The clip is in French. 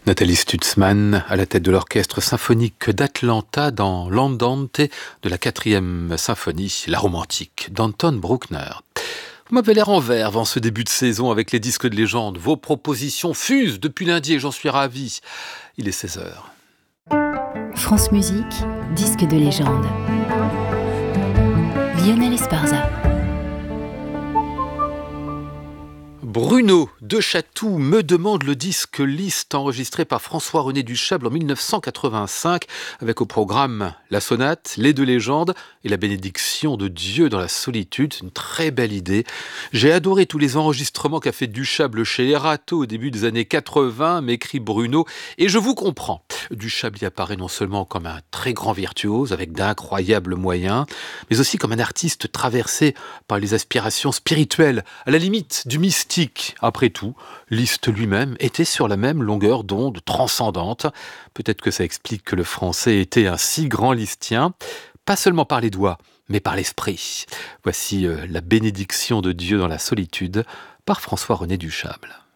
Nathalie Stutzmann, à la tête de l'orchestre symphonique d'Atlanta dans l'Andante de la 4e symphonie, la romantique d'Anton Bruckner. Vous m'avez l'air en verve en ce début de saison avec les disques de légende. Vos propositions fusent depuis lundi et j'en suis ravi. Il est 16h. France Musique, disque de légende. Lionel Esparza. Bruno de Chatou me demande le disque Liszt enregistré par François-René Duchâble en 1985 avec au programme la sonate, les deux légendes et la bénédiction de Dieu dans la solitude. C'est une très belle idée. J'ai adoré tous les enregistrements qu'a fait Duchâble chez Erato au début des années 80, m'écrit Bruno, et je vous comprends. Duchâble y apparaît non seulement comme un très grand virtuose avec d'incroyables moyens, mais aussi comme un artiste traversé par les aspirations spirituelles, à la limite du mystique. Après tout, Liszt lui-même était sur la même longueur d'onde transcendante. Peut-être que ça explique que le français était un si grand listien, pas seulement par les doigts, mais par l'esprit. Voici la bénédiction de Dieu dans la solitude par François-René Duchâble.